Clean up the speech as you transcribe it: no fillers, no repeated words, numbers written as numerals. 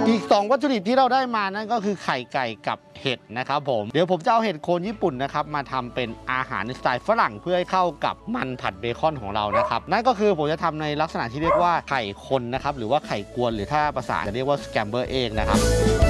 อีก2วัตถุดิบที่เราได้มานั่นก็คือไข่ไก่กับเห็ดนะครับผมเดี๋ยวผมจะเอาเห็ดโคนญี่ปุ่นนะครับมาทำเป็นอาหารในสไตล์ฝรั่งเพื่อให้เข้ากับมันผัดเบคอนของเรานะครับนั่นก็คือผมจะทำในลักษณะที่เรียกว่าไข่คนนะครับหรือว่าไข่กวนหรือถ้าภาษาจะเรียกว่าสแคมเบอร์เองนะครับ